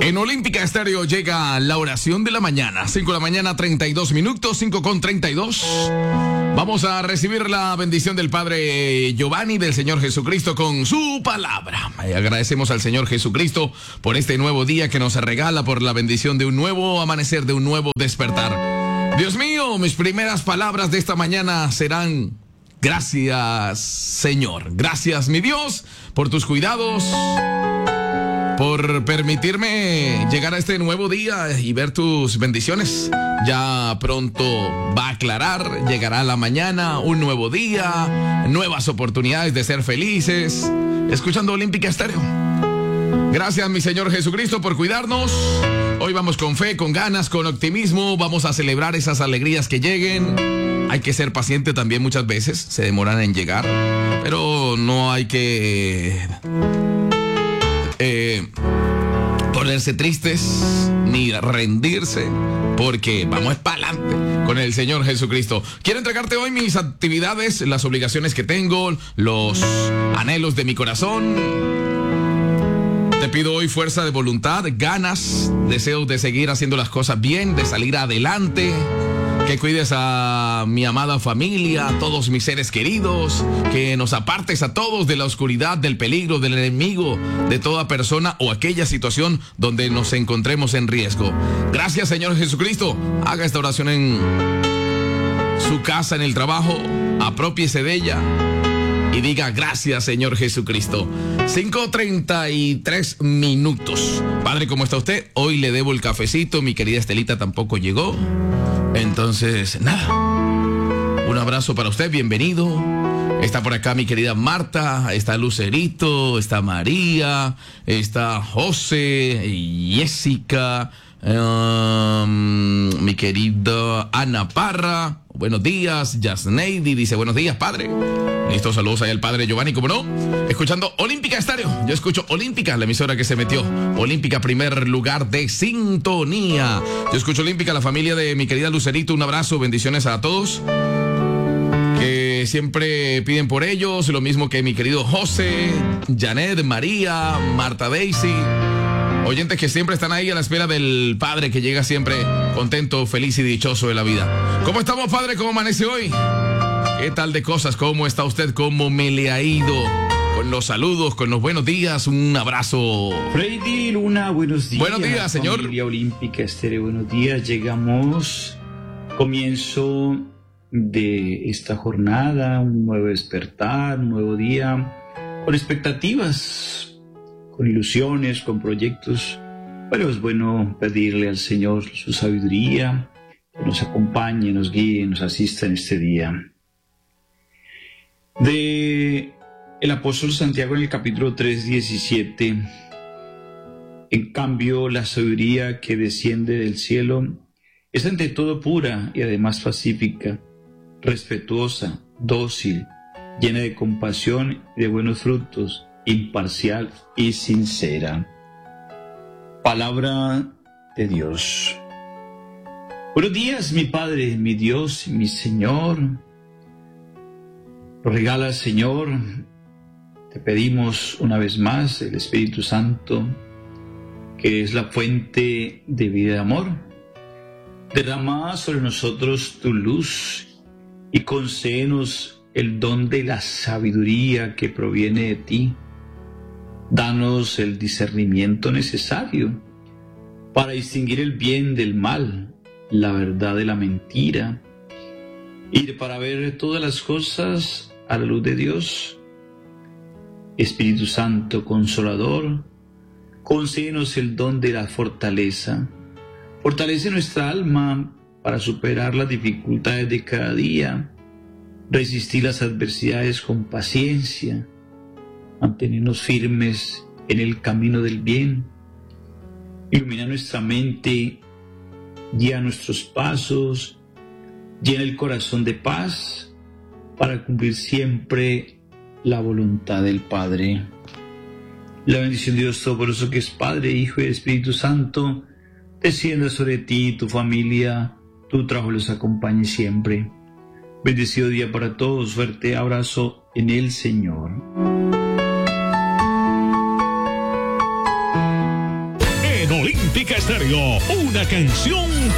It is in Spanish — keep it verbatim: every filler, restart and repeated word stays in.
En Olímpica Estéreo llega la oración de la mañana. cinco de la mañana, treinta y dos minutos, cinco con treinta y dos. Vamos a recibir la bendición del Padre Giovanni, del Señor Jesucristo, con su palabra. Y agradecemos al Señor Jesucristo por este nuevo día que nos regala, por la bendición de un nuevo amanecer, de un nuevo despertar. Dios mío, mis primeras palabras de esta mañana serán: gracias, Señor. Gracias, mi Dios, por tus cuidados, por permitirme llegar a este nuevo día y ver tus bendiciones. Ya pronto va a aclarar, llegará la mañana, un nuevo día, nuevas oportunidades de ser felices, escuchando Olímpica Estéreo. Gracias, mi Señor Jesucristo, por cuidarnos. Hoy vamos con fe, con ganas, con optimismo. Vamos a celebrar esas alegrías que lleguen. Hay que ser paciente también, muchas veces se demoran en llegar, pero no hay que eh, ponerse tristes ni rendirse, porque vamos para adelante con el Señor Jesucristo. Quiero entregarte hoy mis actividades, las obligaciones que tengo, los anhelos de mi corazón. Te pido hoy fuerza de voluntad, ganas, deseos de seguir haciendo las cosas bien, de salir adelante. Que cuides a mi amada familia, a todos mis seres queridos, que nos apartes a todos de la oscuridad, del peligro, del enemigo, de toda persona o aquella situación donde nos encontremos en riesgo. Gracias, Señor Jesucristo. Haga esta oración en su casa, en el trabajo, apropiese de ella y diga: gracias, Señor Jesucristo. cinco treinta y tres minutos. Padre, ¿cómo está usted? Hoy le debo el cafecito, mi querida Estelita tampoco llegó. Entonces, nada, un abrazo para usted, bienvenido. Está por acá mi querida Marta, está Lucerito, está María, está José, Jessica, um, mi querida Ana Parra. Buenos días, Yasneidi dice: buenos días, padre. Listo, saludos ahí al Padre Giovanni, ¿cómo no? Escuchando Olímpica Estéreo. Yo escucho Olímpica, la emisora que se metió. Olímpica, primer lugar de sintonía. Yo escucho Olímpica, la familia de mi querida Lucerito. Un abrazo, bendiciones a todos que siempre piden por ellos. Lo mismo que mi querido José, Janet, María, Marta Daisy. Oyentes que siempre están ahí a la espera del Padre, que llega siempre contento, feliz y dichoso de la vida. ¿Cómo estamos, Padre? ¿Cómo amanece hoy? ¿Qué tal de cosas? ¿Cómo está usted? ¿Cómo me le ha ido? Con los saludos, con los buenos días, un abrazo. Freddy Luna, buenos días. Buenos días, señor. Familia Olímpica Estéreo, buenos días. Llegamos, comienzo de esta jornada, un nuevo despertar, un nuevo día, con expectativas, con ilusiones, con proyectos. Bueno, es bueno pedirle al Señor su sabiduría, que nos acompañe, nos guíe, nos asista en este día. De el apóstol Santiago en el capítulo tres, diecisiete. En cambio, la sabiduría que desciende del cielo es ante todo pura y además pacífica, respetuosa, dócil, llena de compasión y de buenos frutos, imparcial y sincera. Palabra de Dios. Buenos días, mi Padre, mi Dios, mi Señor. Nos regala, Señor, te pedimos una vez más el Espíritu Santo, que es la fuente de vida y amor. Derrama sobre nosotros tu luz y concédenos el don de la sabiduría que proviene de ti. Danos el discernimiento necesario para distinguir el bien del mal, la verdad de la mentira, y para ver todas las cosas a la luz de Dios. Espíritu Santo Consolador, concédenos el don de la fortaleza. Fortalece nuestra alma para superar las dificultades de cada día, resistir las adversidades con paciencia, mantenernos firmes en el camino del bien. Ilumina nuestra mente, guía nuestros pasos, llena el corazón de paz para cumplir siempre la voluntad del Padre. La bendición de Dios Todopoderoso, que es Padre, Hijo y Espíritu Santo, descienda sobre ti y tu familia, tu trabajo los acompañe siempre. Bendecido día para todos, fuerte abrazo en el Señor. Olímpica Estéreo, una canción